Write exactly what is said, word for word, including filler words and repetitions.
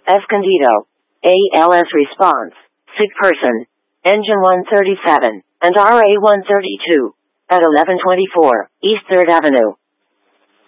Escondido. A L S response. Sick person. Engine one thirty-seven and R A one thirty-two. At eleven twenty-four East third Avenue.